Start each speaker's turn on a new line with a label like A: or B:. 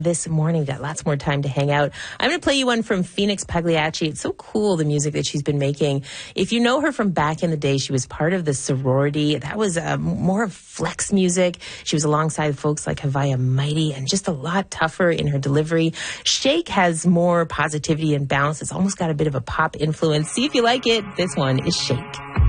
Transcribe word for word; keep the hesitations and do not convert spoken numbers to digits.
A: this morning. We've got lots more time to hang out. I'm going to play you one from Phoenix Pagliacci. It's so cool, the music that she's been making. If you know her from back in the day, she was part of the sorority. That was uh, more of flex music. She was alongside folks like Havaya Mighty and just a lot tougher in her delivery. Shake has more positivity and bounce. It's almost got a bit of a pop influence. See if you like it. This one is Shake.